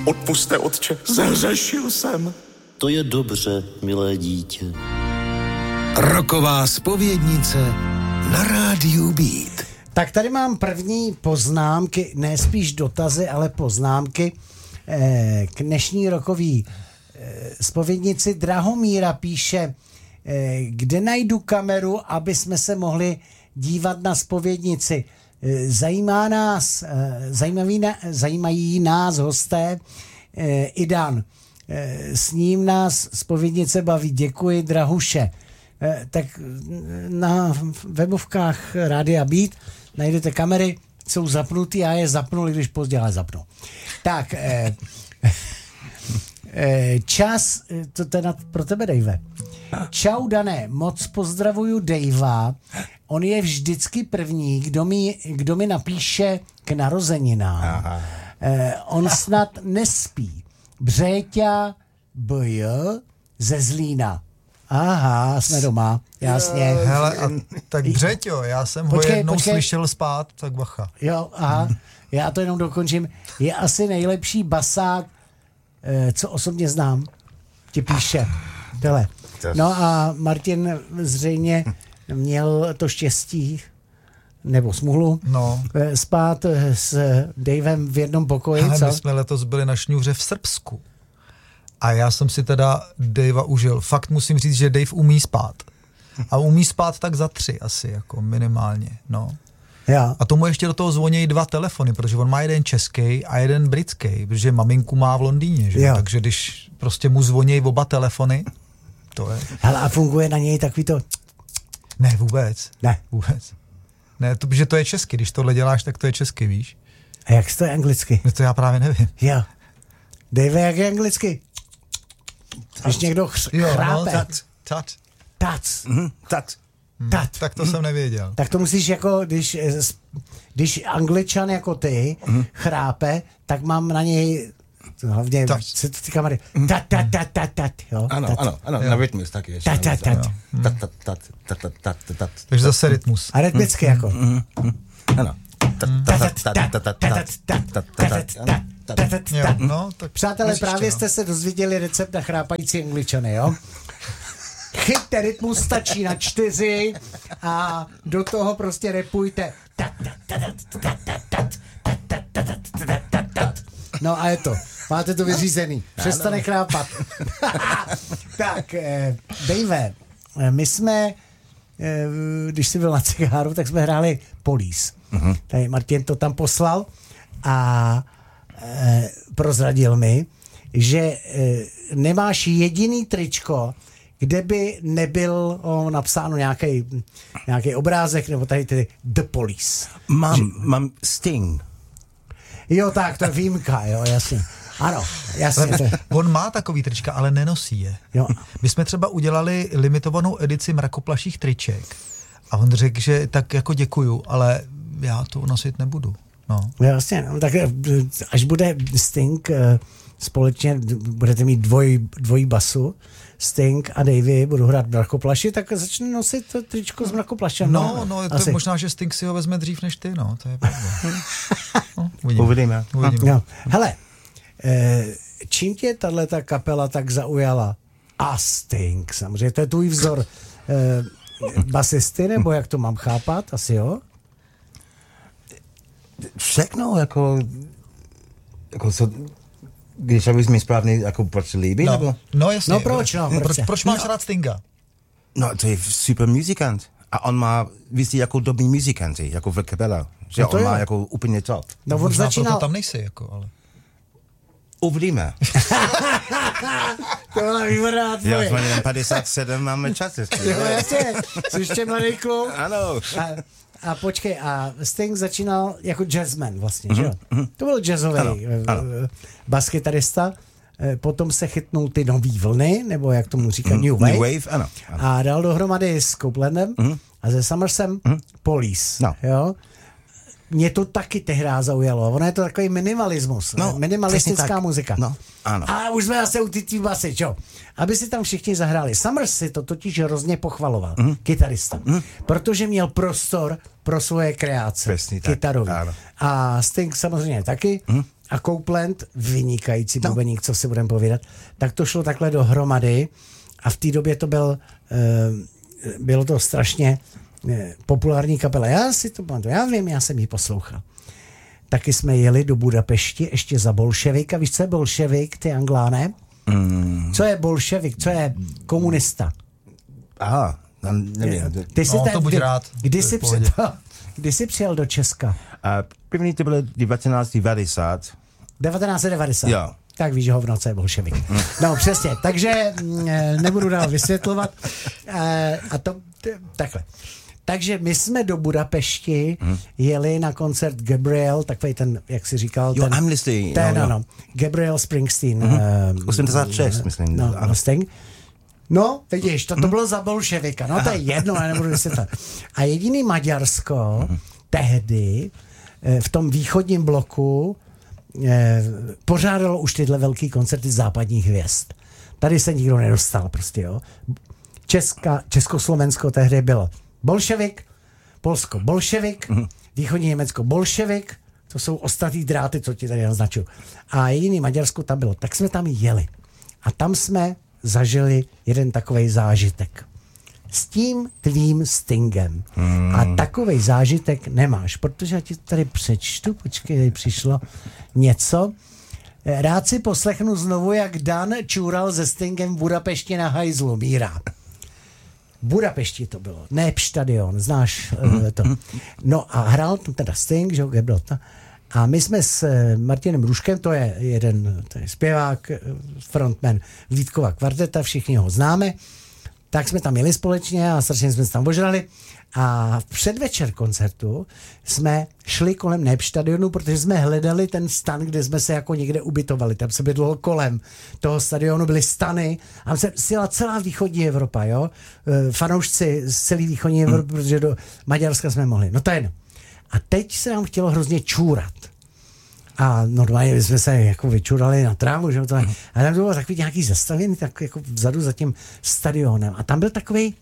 Odpuste, otče, zahřešil jsem. To je dobře, milé dítě. Rocková zpovědnice na rádiu Beat. Tak tady mám první poznámky, ne spíš dotazy, ale poznámky k dnešní rokový zpovědnici. Drahomíra píše, kde najdu kameru, aby jsme se mohli dívat na zpovědnici. Zajímají nás hosté Idan. S ním nás zpovědnice baví. Děkuji, Drahuše. Tak na webovkách Rádia Beat najdete kamery, jsou zapnutý, já je zapnu, když pozdě, ale zapnu. Tak, čas, to teda pro tebe, Dave. Čau, Dané, moc pozdravuju Davea. On je vždycky první, kdo mi napíše k narozeninám. On snad nespí. Břéťa B.J. ze Zlína. Aha, jsme doma, jasně. Hele, a tak Břeťo, já jsem ho jednou slyšel spát, tak bacha. Jo, aha, já to jenom dokončím. Je asi nejlepší basák, co osobně znám, ti píše. Tele. No a Martin zřejmě měl to štěstí, nebo smůlu, spát s Davem v jednom pokoji. Ale my jsme letos byli na šňůře v Srbsku. A já jsem si teda Davea užil. Fakt musím říct, že Dave umí spát. A umí spát tak za 3 asi, jako minimálně, no. Já. A tomu ještě do toho zvonějí 2 telefony, protože on má jeden český a jeden britský, protože maminku má v Londýně, že? Takže když prostě mu zvonějí oba telefony, to je... Hele, a funguje na něj takový to... Ne, vůbec. Ne. Vůbec. Ne, protože to je česky, když tohle děláš, tak to je česky, víš? A jak to je anglicky? No to já právě nevím. Jo. Dave, jak je anglicky? Když někdo chrápe. Tat. Tak to jsem nevěděl. Tak to musíš jako, když Angličan jako ty chrápe, tak mám na něj hlavně ty kamery. Tat. Ano, na rytmus taky ještě. Tat. Takže zase rytmus. A rytmicky jako. Ano. Přátelé, právě jste se dozvěděli recept na chrápající Angličany, jo? Chyťte rytmus, stačí na 4 a do toho prostě repujte. No a je to. Máte to vyřízený. Přestane chrápat. Tak, Dave, my jsme, když jsi byl na cigáru, tak jsme hráli Police. Tady Martin to tam poslal a prozradil mi, že nemáš jediný tričko, kde by nebyl napsáno nějaký obrázek, nebo tady The Police. Mám Sting. Jo, tak, to je výjimka, jo, jasně. Ano, jasně. On má takový trička, ale nenosí je. Jo. My jsme třeba udělali limitovanou edici mrakoplaších triček a on řekl, že tak jako děkuju, ale já to nosit nebudu. No. Jasně, no, tak až bude Sting, společně budete mít dvojí basu, Sting a Davey budou hrát mrakoplaši, tak začne nosit to tričko s mrakoplašem. No, to je možná, že Sting si ho vezme dřív než ty, no, to je pravda. No, uvidíme. No. Hele, čím tě tato kapela tak zaujala? A Sting, samozřejmě, to je tvůj vzor basisty, nebo jak to mám chápat? Asi jo? Všechno, jako co, když abys mi správně, jako proč líbí, nebo? No jasně. No proč, proč máš rád Stinga? No, to je super muzikant. A on má, víc jako dobrý muzikanty, jako v kapela. Že on má jako úplně top. No on možná začínal... proto tam nejsi, jako, ale... Uvidíme. To byla výborná odpověď. Já jsem jen 57, máme čas ještě. Jo, jasně, jsi ještě mladý kluk. Ano. A počkej, a Sting začínal jako jazzman vlastně, že jo? To byl jazzový baskytarista, potom se chytnul ty nový vlny, nebo jak tomu říká, New Wave. Ano. A dal dohromady s Copelandem a se Summersem Police, jo? Mě to taky tehdy zaujalo. Ono je to takový minimalismus, minimalistická muzika. No, ano. A už jsme zase u ty basy, čo? Aby si tam všichni zahráli. Summers si to totiž hrozně pochvaloval, kytarista, protože měl prostor pro svoje kreace kytarový. A Sting samozřejmě taky. a Copeland, vynikající bubeník, co si budeme povídat, tak to šlo takhle dohromady a v té době to bylo to strašně populární kapela. Já si to pamatuju, já vím, já jsem ji poslouchal. Taky jsme jeli do Budapešti ještě za bolševika. Víš, co je bolševik, ty Angláne? Co je bolševik, co je komunista? Aha, nevím. Ty jsi to buď rád. Kdy jsi přijel do Česka? První to bylo 1990. 1990. Jo. Tak víš, hovno, co je bolševik. No přesně, takže nebudu dál vysvětlovat. A to takhle. Takže my jsme do Budapešti jeli na koncert Gabriel, takový ten, jak jsi říkal, jo, Amnesty. Ano, Gabriel Springsteen. 86, myslím. No, Sting. No, vidíš, to bylo za bolševika. No, to je jedno, já nebudu vysvětlit. A jediný Maďarsko tehdy v tom východním bloku pořádalo už tyhle velký koncerty západních hvězd. Tady se nikdo nedostal prostě, jo. Československo tehdy bylo bolševik, Polsko bolševik, východní Německo bolševik, to jsou ostatní dráty, co ti tady naznačuju. A jediný Maďarsko tam bylo. Tak jsme tam jeli. A tam jsme zažili jeden takovej zážitek. S tím tvým Stingem. A takovej zážitek nemáš, protože já ti tady přečtu, počkej, tady přišlo něco. Rád si poslechnu znovu, jak Dan čůral se Stingem v Budapešti na hajzlu, Míra. Budapešti to bylo, Népstadion, znáš to. No a hrál tam teda Sting, že jo, a my jsme s Martinem Ruškem, to je zpěvák, frontman Vítkova kvarteta, všichni ho známe, tak jsme tam jeli společně a strašně jsme se tam ožrali a v předvečer koncertu jsme šli kolem Népstadionu, protože jsme hledali ten stan, kde jsme se jako někde ubytovali, tam se bydlelo kolem toho stadionu, byly stany a se sjela celá východní Evropa, jo, fanoušci z celé východní Evropy, protože do Maďarska jsme mohli, no to je jedno. A teď se nám chtělo hrozně čůrat. A normálně jsme se jako vyčurali na trávu, že? A tam bylo takový nějaký zastavěný, tak jako vzadu za tím stadionem. A tam byl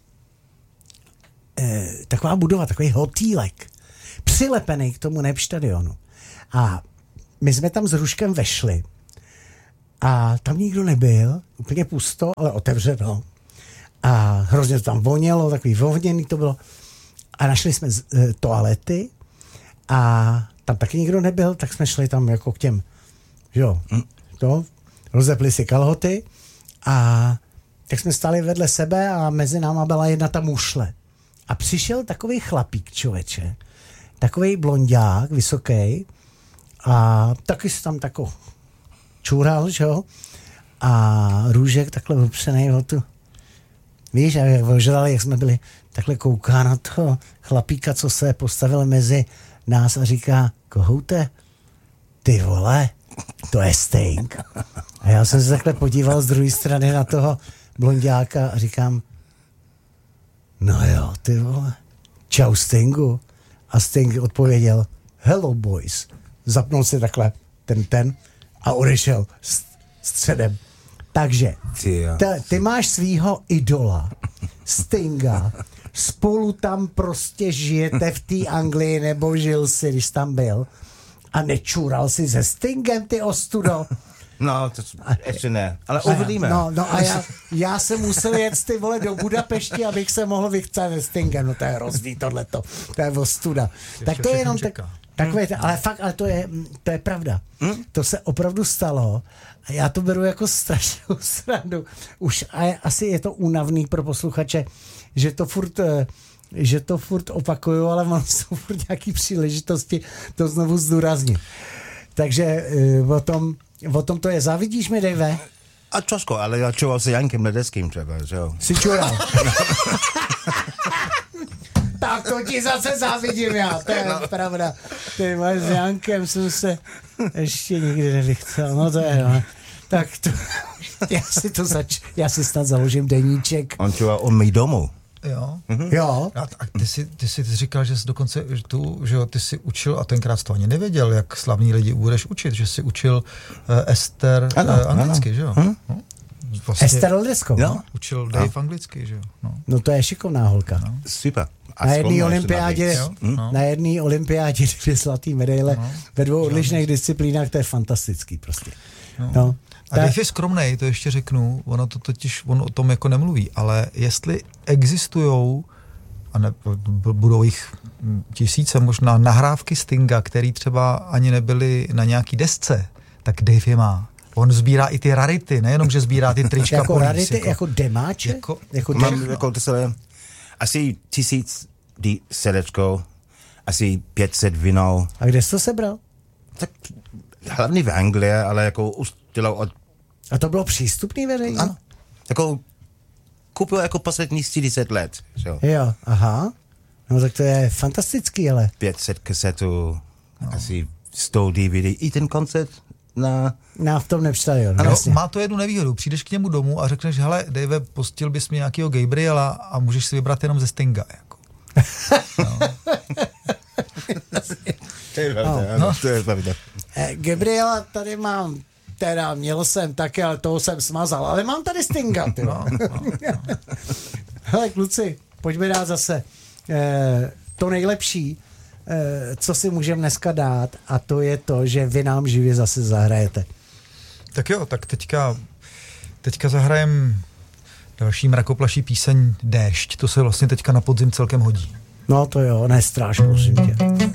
taková budova, takový hotýlek, přilepený k tomu Népstadionu. A my jsme tam s Ruškem vešli. A tam nikdo nebyl, úplně pusto, ale otevřeno. A hrozně to tam vonělo, takový vohněný to bylo. A našli jsme toalety a tam taky nikdo nebyl, tak jsme šli tam jako k těm, jo, rozepli si kalhoty a tak jsme stáli vedle sebe a mezi náma byla jedna ta mušle. A přišel takový chlapík, člověče, takový blonďák, vysoký a taky se tam tako čůral, že jo, a Růžek takhle opřenej o tu, víš, a jak ožrali, jak jsme byli, takhle kouká na toho chlapíka, co se postavil mezi nás a říká, Kohoute, ty vole, to je Sting. A já jsem se takhle podíval z druhé strany na toho blonďáka a říkám, no jo, ty vole, čau Stingu. A Sting odpověděl, hello boys. Zapnul si takhle ten a odešel středem. Takže ty máš svýho idola, Stinga, spolu tam prostě žijete v té Anglii, nebo žil si, když tam byl, a nečural si se Stingem, ty ostudo. No, to ještě ne, ale uvidíme. No a já jsem musel jet ty vole do Budapešti, abych se mohl vychcat se Stingem, no to je hrozný tohleto, to je ostuda. Tak to je jenom takové, ale fakt, ale to je pravda. To se opravdu stalo a já to beru jako strašnou srandu. Už asi je to únavný pro posluchače, že to furt opakuju, ale mám jsou furt nějaký příležitosti to znovu zdůraznit. Takže o tom to je. Závidíš mi, Dave? A trošku, ale já čuval se Jankem Ledeckým třeba, že jo? Jsi čural? Tak to ti zase závidím já, to je pravda. Ty máš s Jankem, jsem se ještě nikdy nevychcel, no to je, no. Tak to, já si snad založím deníček. On čuval o mý domu. Jo. Jo. A ty jsi říkal, že jsi dokonce že ty jsi učil, a tenkrát to ani nevěděl, jak slavní lidi budeš učit, že jsi učil Ester anglicky, že jo? Vlastně, Ester Ledesko. No, učil Dave anglicky, že jo? No to je šikovná holka. No. Super. Na jedné olympiádě, na jedné olympiádě 2 zlatý medaile ve 2 odlišných disciplínách, to je fantastický prostě. No. A Dave je skromnej, to ještě řeknu, on o tom jako nemluví, ale jestli existujou, a ne, budou jich tisíce možná, nahrávky Stinga, který třeba ani nebyly na nějaký desce, tak Dave je má. On sbírá i ty rarity, nejenom, že sbírá ty trička jako Police. Rarity, jako demáče? Mám jako to celé, asi 1000 sedečkou, asi 500 vinou. A kde jsi to sebral? Tak hlavně v Anglii, ale jako už dělal od... A to bylo přístupný veřejně? Ano. Jako koupil jako poslední 40 let. Jo, aha. No tak to je fantastický, ale. 500 kasetů, asi 100 DVD. I ten koncert na v tom nepřítali. Má to jednu nevýhodu. Přijdeš k němu domů a řekneš, hele, Dave, postil bys mi nějakého Gabriela a můžeš si vybrat jenom ze Stinga. Jako. No. To je pravda. Gabriela tady mám, teda měl jsem taky, ale toho jsem smazal, ale mám tady Stinga. Hele, kluci, pojďme dát zase to nejlepší, co si můžeme dneska dát, a to je to, že vy nám živě zase zahrajete. Tak jo, tak teďka zahrajem další mrakoplaší píseň Déšť. To se vlastně teďka na podzim celkem hodí. No to jo, nestráž, prosím tě.